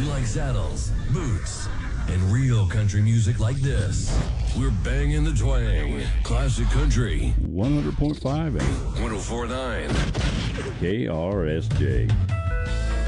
like saddles, boots, and real country music like this. We're banging the twang. Classic country. 100.5 and 1049. KRSJ.